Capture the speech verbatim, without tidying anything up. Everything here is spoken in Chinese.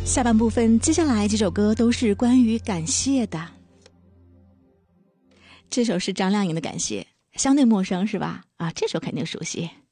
下半部分，接下来几首歌都是关于感谢的。这首是张靓颖的《感谢》，相对陌生是吧？啊，这首肯定熟悉。